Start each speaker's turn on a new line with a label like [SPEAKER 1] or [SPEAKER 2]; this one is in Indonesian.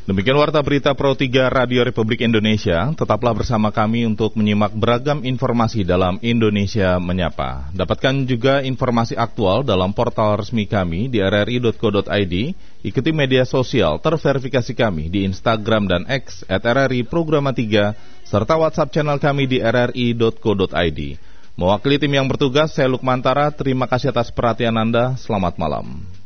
[SPEAKER 1] Demikian Warta Berita Pro 3 Radio Republik Indonesia. Tetaplah bersama kami untuk menyimak beragam informasi dalam Indonesia Menyapa. Dapatkan juga informasi aktual dalam portal resmi kami di rri.co.id. Ikuti media sosial terverifikasi kami di Instagram dan X @RRI Programa 3, serta WhatsApp channel kami di rri.co.id. Mewakili tim yang bertugas, saya Lukmantara. Terima kasih atas perhatian Anda. Selamat malam.